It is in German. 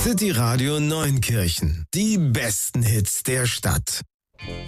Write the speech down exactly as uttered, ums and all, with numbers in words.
City Radio Neunkirchen. Die besten Hits der Stadt.